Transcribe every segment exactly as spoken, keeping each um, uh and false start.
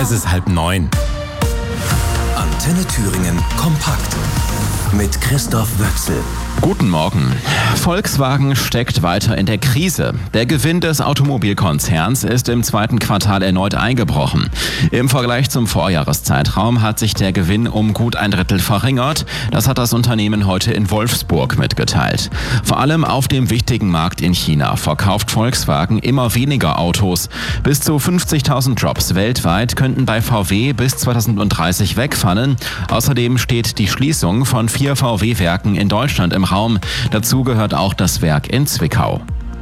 Es ist halb neun. Antenne Thüringen kompakt mit Christoph Wöchsel. Guten Morgen. Volkswagen steckt weiter in der Krise. Der Gewinn des Automobilkonzerns ist im zweiten Quartal erneut eingebrochen. Im Vergleich zum Vorjahreszeitraum hat sich der Gewinn um gut ein Drittel verringert. Das hat das Unternehmen heute in Wolfsburg mitgeteilt. Vor allem auf dem wichtigen Markt in China verkauft Volkswagen immer weniger Autos. Bis zu fünfzigtausend Jobs weltweit könnten bei V W bis zweitausenddreißig wegfallen. Außerdem steht die Schließung von vier V W-Werken in Deutschland im Raum. Dazu gehört auch das Werk in Zwickau.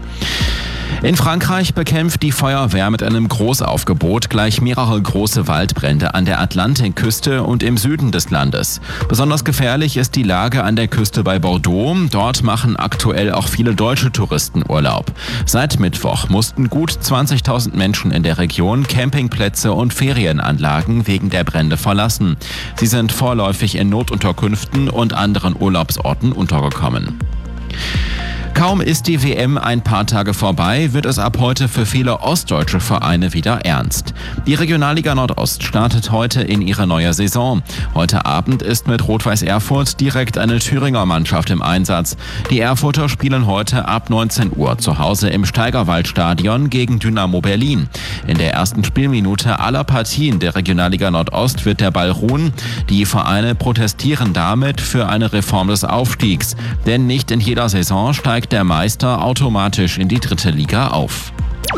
In Frankreich bekämpft die Feuerwehr mit einem Großaufgebot gleich mehrere große Waldbrände an der Atlantikküste und im Süden des Landes. Besonders gefährlich ist die Lage an der Küste bei Bordeaux. Dort machen aktuell auch viele deutsche Touristen Urlaub. Seit Mittwoch mussten gut zwanzigtausend Menschen in der Region Campingplätze und Ferienanlagen wegen der Brände verlassen. Sie sind vorläufig in Notunterkünften und anderen Urlaubsorten untergekommen. Kaum ist die W M ein paar Tage vorbei, wird es ab heute für viele ostdeutsche Vereine wieder ernst. Die Regionalliga Nordost startet heute in ihre neue Saison. Heute Abend ist mit Rot-Weiß Erfurt direkt eine Thüringer Mannschaft im Einsatz. Die Erfurter spielen heute ab neunzehn Uhr zu Hause im Steigerwaldstadion gegen Dynamo Berlin. In der ersten Spielminute aller Partien der Regionalliga Nordost wird der Ball ruhen. Die Vereine protestieren damit für eine Reform des Aufstiegs. Denn nicht in jeder Saison steigt der Meister automatisch in die dritte Liga auf.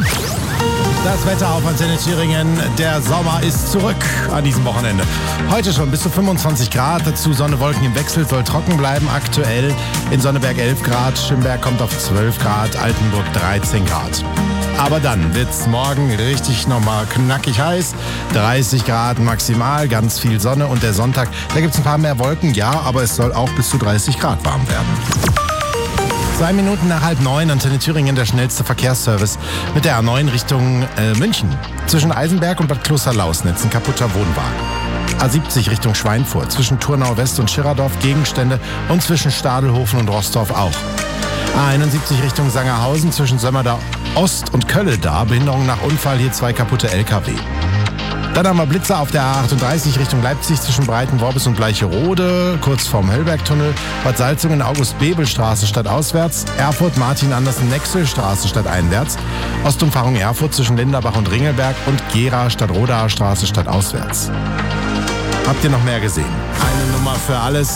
Das Wetter auf Antenne Thüringen. Der Sommer ist zurück an diesem Wochenende. Heute schon bis zu fünfundzwanzig Grad. Dazu Sonne, Wolken im Wechsel, soll trocken bleiben. Aktuell in Sonneberg elf Grad, Schimberg kommt auf zwölf Grad, Altenburg dreizehn Grad. Aber dann wird's morgen richtig nochmal knackig heiß. dreißig Grad maximal, ganz viel Sonne. Und der Sonntag, da gibt's ein paar mehr Wolken, ja, aber es soll auch bis zu dreißig Grad warm werden. Zwei Minuten nach halb neun, Antenne Thüringen, der schnellste Verkehrsservice mit der A neun Richtung äh, München. Zwischen Eisenberg und Bad Kloster-Lausnitz ein kaputter Wohnwagen. A siebzig Richtung Schweinfurt, zwischen Turnau West und Schirerdorf Gegenstände und zwischen Stadelhofen und Roßdorf auch. A einundsiebzig Richtung Sangerhausen, zwischen Sömmerda Ost und Kölledar, Behinderung nach Unfall, hier zwei kaputte L K W. Dann haben wir Blitzer auf der A achtunddreißig Richtung Leipzig zwischen Breitenworbis und Bleicherode, kurz vorm Höllbergtunnel, Bad Salzungen, August-Bebel-Straße stadtauswärts, Erfurt, Martin-Andersen-Nexel-Straße stadteinwärts, Ostumfahrung Erfurt zwischen Linderbach und Ringelberg und Gera Stadtrodaer Straße stadtauswärts. Habt ihr noch mehr gesehen? Eine Nummer für alles.